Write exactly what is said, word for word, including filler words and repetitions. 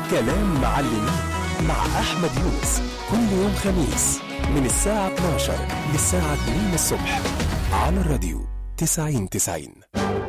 كلام معلمين مع أحمد يونس كل يوم خميس من الساعة اتناشر للساعة اتنين الصبح على الراديو تسعين تسعين.